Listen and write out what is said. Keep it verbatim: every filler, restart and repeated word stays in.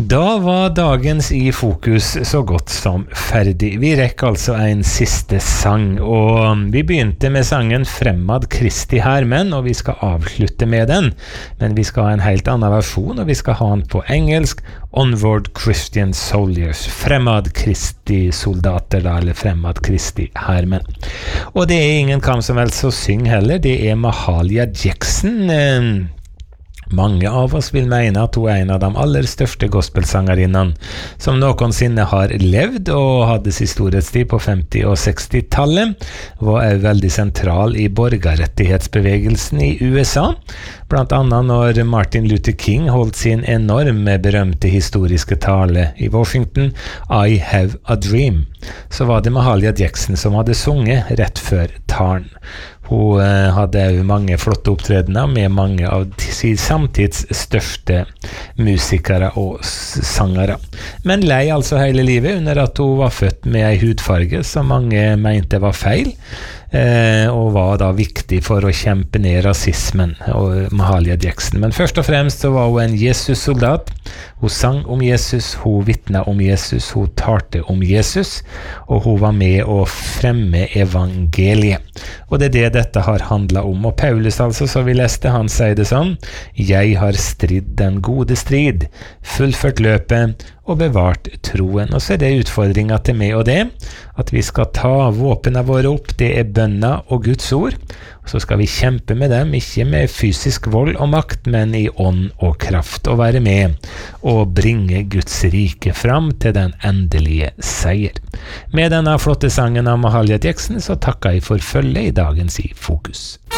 Da var dagens i fokus så godt som ferdig. Vi rekker altså en siste sang, og vi begynte med sangen Fremmad Kristi Hermen, og vi skal avslutte med den. Men vi skal ha en helt annen versjon, og vi skal ha den på engelsk, Onward Christian Soldiers, Fremmad Kristi soldater da, eller Fremmad Kristi Hermen. Og det er ingen kam som helst som synger heller, det er Mahalia Jackson. eh, Mange av oss vil mene at hun er en av de aller største gospelsangerinnene som noensinne har levd og hadde sin storhetstid på femti- og seksti-tallet, var også veldig sentral i borgerrettighetsbevegelsen i U S A, blant annet når Martin Luther King holdt sin enorme berømte historiske tale i Washington, I Have a Dream, så var det Mahalia Jackson som hadde sunget rett før talen. Hun eh, hadde jo mange flotte opptredener med mange av sin samtids største musikere og sangere. Men lei altså hele livet under at hun var født med en hudfarge som mange mente var feil, eh, og var da viktig for å kjempe ned rasismen og Mahalia Jackson. Men først og fremst så var hun en Jesus-soldat. Hun sang om Jesus, hun vittnet om Jesus, hun talte om Jesus, og hun var med å fremme evangeliet. Og det er det dette har handlet om. Og Paulus altså, så vi leste, han sier det sånn: «Jeg har stridd den gode strid, fullført løpet og bevart troen». Og så er det utfordringen til meg og det, at vi skal ta våpnene våre opp, det er bønna og Guds ord, og så skal vi kjempe med dem, ikke med fysisk vold og makt, men i ånd og kraft, og være med og bringe Guds rike fram til den endelige seier. Med denne flotte sangen av Mahalia Jackson så takker jeg for følge i dagens i fokus.